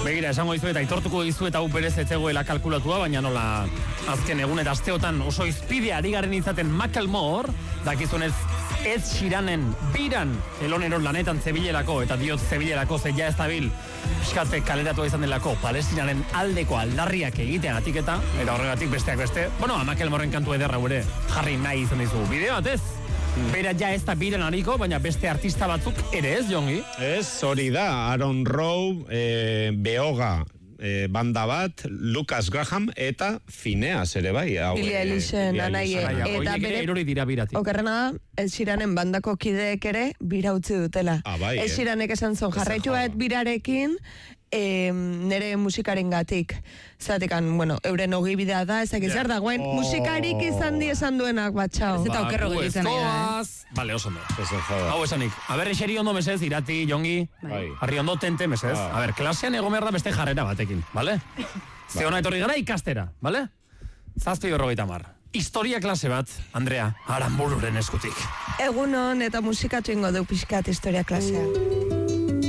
Begira, esango dizu eta aitortuko dizu eta hau berez etzegoela kalkulatua, baina nola azken egun eta asteotan oso izpidea ari garen izaten Macklemore, dakizunez Ed Sheeranen biran eloneron lanetan zebilelako, eta diot zebilelako zeia ez dabil piskatze kaleratua izan delako Palestinaren aldeko aldarriak egiteagatik eta horregatik besteak beste, bueno, Macklemoren kantu ederra ere jarri nahi izan dizu bideo batez. Bera ja ez da biran hariko, baina beste artista batzuk ere ez, Jongi? Ez, hori da, Aaron Rowe, Beoga, banda bat, Lucas Graham eta Phineas ere bai. Billie Eilish'en anaie. Eta bere erori dira biratik. Okerrena da, Ed Sheeranen bandako kideek ere bira utzi dutela. Bai, Ed Sheeranek esan zon, jarraitu bat birarekin, nere musikaren gatik. Zatekan, bueno, euren ogibidea da, ezak izar da, guain musikarik izan di esan duenak, batxau. Ez eta okerro gelditzen nahi da, Vale, oso ondo. Hau esanik. A ber, eseri ondo mesez, Irati, Jongi, harri ondo tente mesez. A ber, klasean egomer da beste jarrera batekin, bale? Ze hona etorri gara ikastera, bale? 7:50. Historia klase bat, Andrea, Aranbururen eskutik. Egunon eta musikatu ingo du pixkat historia klasea.